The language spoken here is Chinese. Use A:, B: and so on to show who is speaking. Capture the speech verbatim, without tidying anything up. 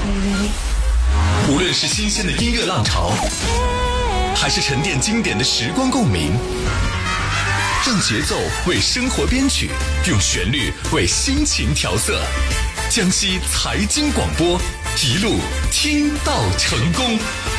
A: 无论是新鲜的音乐浪潮，还是沉淀经典的时光共鸣，让节奏为生活编曲，用旋律为心情调色。江西财经广播，一路听到成功。